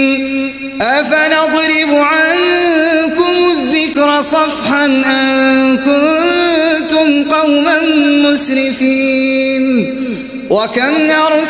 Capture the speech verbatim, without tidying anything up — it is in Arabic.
أفنضرب عنكم الذكر صفحا أن كنتم قوما مسرفين وكم أرسلنا